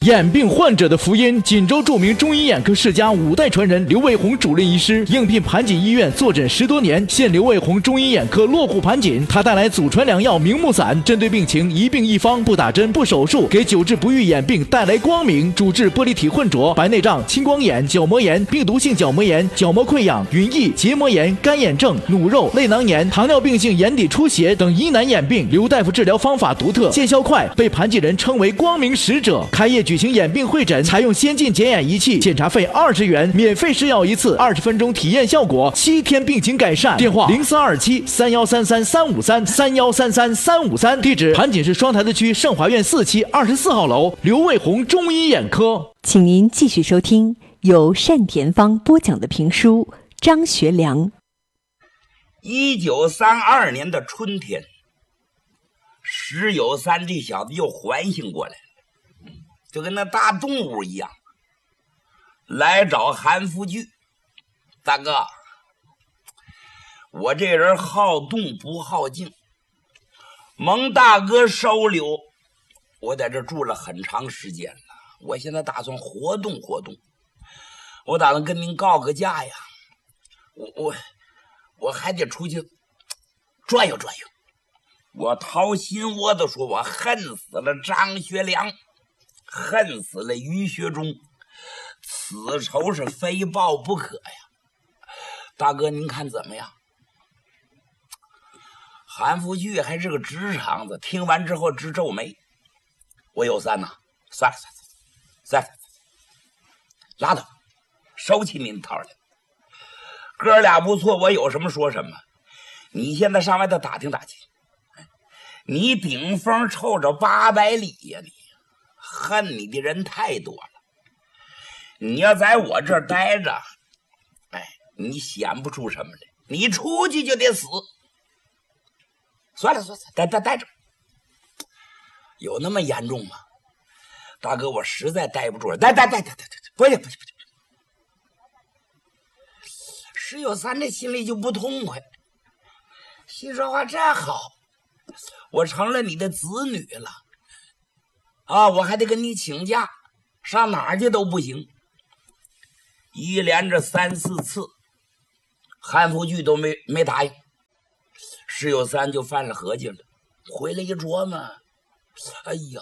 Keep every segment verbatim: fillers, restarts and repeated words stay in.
眼病患者的福音。锦州著名中医眼科世家五代传人刘卫红主任医师应聘盘锦医院坐诊十多年，现刘卫红中医眼科落户盘锦。他带来祖传良药明目散，针对病情一病一方，不打针不手术，给久治不愈眼病带来光明。主治玻璃体混浊、白内障、青光眼、角膜炎、病毒性角膜炎、角膜溃疡、云翳、结膜炎、干眼症、努肉、泪囊炎、糖尿病性眼底出血等疑难眼病。刘大夫治疗方法独特，见效快，被盘锦人称为光明使者。开业举行眼病会诊，采用先进检眼仪器，检查费二十元，免费试药一次，二十分钟体验效果，七天病情改善。电话零四二七三幺三三三五三三幺三三三五三，地址盘锦市双台子区盛华苑四期二十四号楼，刘卫红中医眼科。 请您继续收听由单田芳播讲的评书《张学良》。 一九三二年的春天，石有三这小子又唤醒过来了，就跟那大动物一样，来找韩复榘。大哥，我这人好动不好静，蒙大哥收留，我在这住了很长时间了，我现在打算活动活动，我打算跟您告个假呀，我我我还得出去转悠转悠。我掏心窝子说，我恨死了张学良，恨死了于学忠，此仇是非报不可呀。大哥您看怎么样？韩复榘还是个直肠子，听完之后直皱眉。我有三呐，算了算了算了，拉倒，收起您套来。哥俩不错，我有什么说什么。你现在上外头打听打听，你顶风臭着八百里呀，你恨你的人太多了。你要在我这儿待着，哎，你显不出什么来，你出去就得死。算了算了，待待待着，有那么严重吗？大哥，我实在待不住了，待待待待待待，不行不行不行！石有三这心里就不痛快，心说话这好，我成了你的子女了啊，我还得跟你请假，上哪儿去都不行。一连着三四次，韩复榘都没没答应，石有三就犯了合计了，回来一琢磨，哎呀，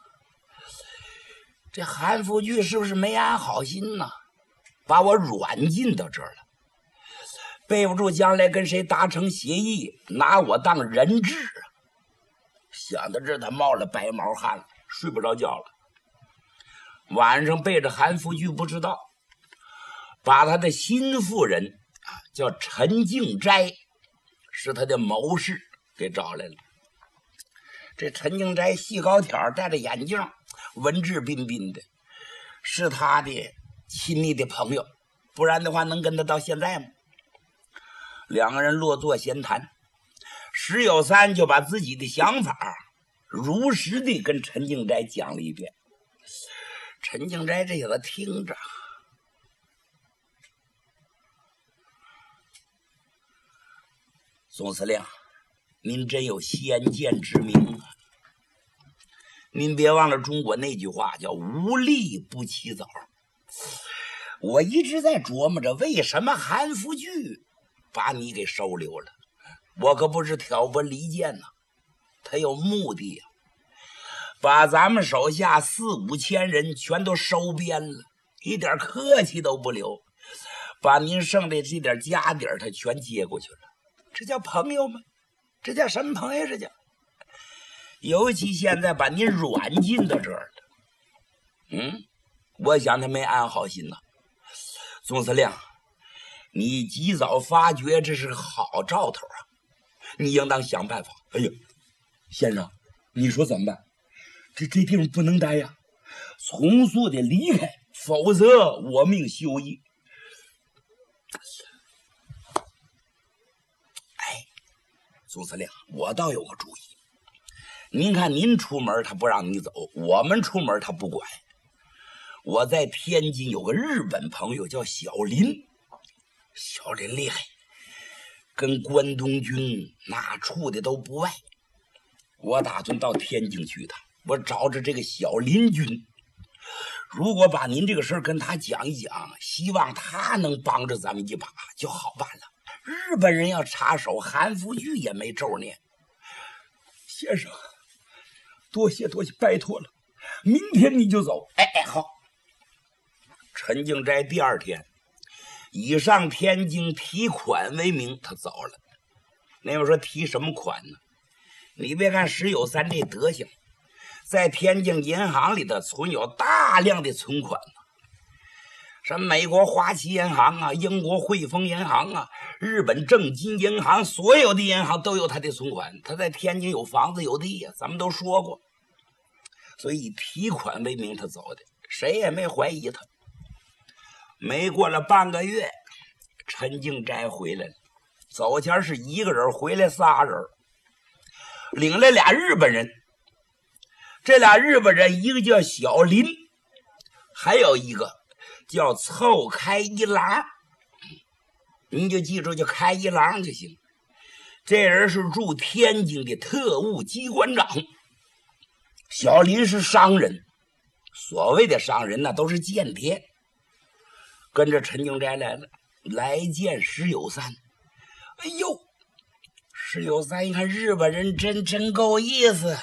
这韩复榘是不是没安好心呢？把我软禁到这儿了，背不住将来跟谁达成协议，拿我当人质啊！想到这，他冒了白毛汗了，睡不着觉了。晚上背着韩复榘不知道，把他的心腹人啊，叫陈敬斋，是他的谋士，给找来了。这陈敬斋细高挑，戴着眼镜，文质彬彬的，是他的亲密的朋友，不然的话能跟他到现在吗？两个人落座闲谈，石有三就把自己的想法如实地跟陈敬斋讲了一遍。陈敬斋这小子听着，总司令，您真有先见之明啊！您别忘了中国那句话叫无利不起早。我一直在琢磨着，为什么韩复榘把你给收留了？我可不是挑拨离间呐、啊，他有目的呀、啊，把咱们手下四五千人全都收编了，一点客气都不留，把您剩的这点家底儿他全接过去了。这叫朋友吗？这叫什么朋友？这叫，尤其现在把您软禁到这儿了，嗯，我想他没安好心呐、啊。总司令，你及早发觉这是个好兆头啊，你应当想办法。哎呀，先生，你说怎么办？这这地方不能待呀，从速的离开，否则我命休矣。哎，总司令，我倒有个主意。您看，您出门他不让你走，我们出门他不管。我在天津有个日本朋友叫小林，小林厉害，跟关东军那处的都不外。我打算到天津去一趟，我找着这个小林军， 如果把您这个事儿跟他讲一讲，希望他能帮着咱们一把，就好办了。日本人要插手，韩复榘也没咒念。先生，多谢多谢，拜托了，明天你就走。哎哎，好。陈敬斋第二天以上天津提款为名，他走了。那位说提什么款呢？你别看石友三这德行，在天津银行里头存有大量的存款呢，什么美国花旗银行啊，英国汇丰银行啊，日本正金银行，所有的银行都有他的存款。他在天津有房子有地呀、啊，咱们都说过。所以以提款为名他走的，谁也没怀疑他。没过了半个月，陈敬斋回来了，走前是一个人，回来仨人，领了俩日本人。这俩日本人一个叫小林，还有一个叫凑开一郎，您就记住叫开一郎就行。这人是驻天津的特务机关长。小林是商人，所谓的商人呢都是间谍，跟着陈敬斋来了，来见石友三。哎呦，石友三一看日本人真真够意思。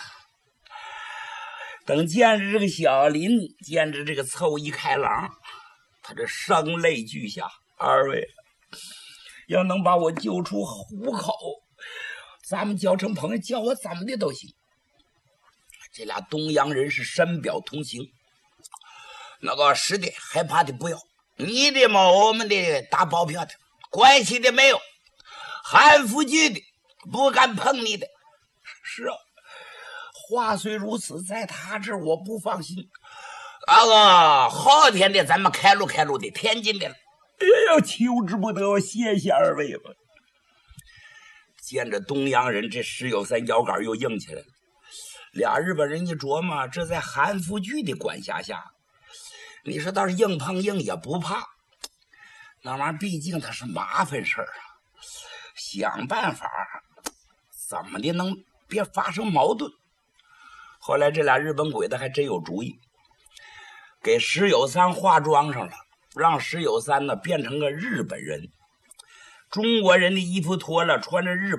等见着这个小林，见着这个凑一开朗，他这声泪俱下。二位要能把我救出虎口，咱们交成朋友，叫我怎么的都行。这俩东洋人是深表同情。那个是的，害怕的不要，你的嘛，我们的打包票的，关系的没有，韩复榘的不敢碰你的。是啊，话虽如此，在他这儿我不放心。那个后天的咱们开路开路的，天津的了。哎呀，求之不得，谢谢二位吧。见着东洋人，这石友三腰杆又硬起来了。俩日本人一琢磨，这在韩复榘的管辖下，你说倒是硬碰硬也不怕，那玩意儿毕竟它是麻烦事儿啊，想办法怎么的能别发生矛盾。后来这俩日本鬼子还真有主意，给石友三化妆上了，让石友三呢变成个日本人，中国人的衣服脱了，穿着日